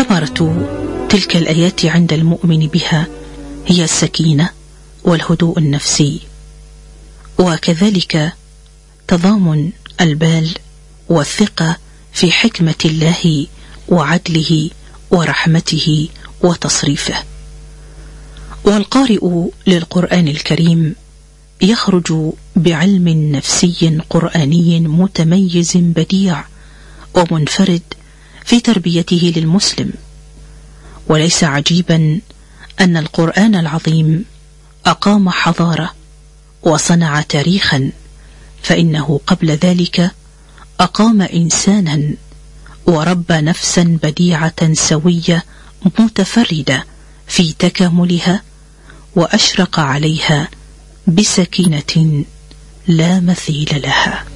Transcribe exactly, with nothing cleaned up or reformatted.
ثمرة تلك الآيات عند المؤمن بها هي السكينة والهدوء النفسي، وكذلك تضامن البال والثقة في حكمة الله وعدله ورحمته وتصريفه. والقارئ للقرآن الكريم يخرج بعلم نفسي قرآني متميز بديع ومنفرد في تربيته للمسلم. وليس عجيبا أن القرآن العظيم أقام حضارة وصنع تاريخا، فإنه قبل ذلك أقام إنسانا وربى نفسا بديعة سوية متفردة في تكاملها، وأشرق عليها بسكينة لا مثيل لها.